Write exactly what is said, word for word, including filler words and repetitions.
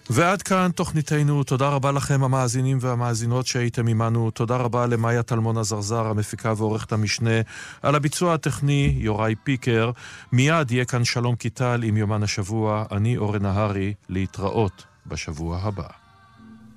ועד כאן תוכניתנו. תודה רבה לכם המאזינים והמאזינות שהייתם עמנו. תודה רבה למאיה טלמון הזרזר, המפיקה ועורכת המשנה. על הביצוע הטכני יוראי פיקר. מיד יהיה כאן שלום קיטל עם יומן השבוע. אני אורן נהרי, להתראות בשבוע הבא.